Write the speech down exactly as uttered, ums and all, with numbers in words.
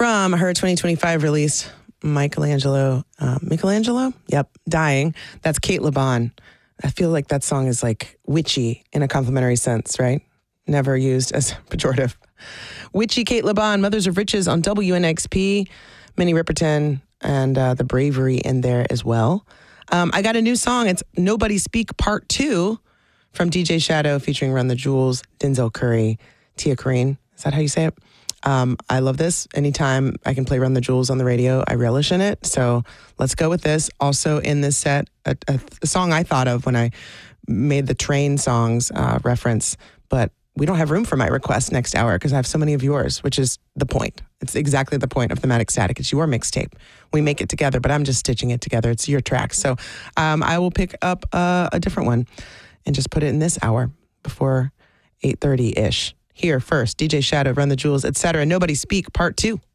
from her twenty twenty-five release, Michelangelo. Uh, Michelangelo? Yep, Dying. That's Kate LeBon. I feel like that song is like witchy in a complimentary sense, right? Never used as pejorative. Witchy Kate LeBon, Mothers of Riches on W N X P. Minnie Riperton and uh, the bravery in there as well. Um, I got a new song. It's Nobody Speak Part two from D J Shadow featuring Run the Jewels, Denzel Curry, Tia Corine. Is that how you say it? Um, I love this. Anytime I can play Run the Jewels on the radio, I relish in it. So let's go with this. Also in this set, a, a, a song I thought of when I made the train songs uh, reference, but we don't have room for my request next hour because I have so many of yours, which is the point. It's exactly the point of Thematic Static. It's your mixtape. We make it together, but I'm just stitching it together. It's your track. So um, I will pick up uh, a different one and just put it in this hour before eight thirty-ish. Here first, D J Shadow, Run the Jewels, et cetera. Nobody Speak, Part two.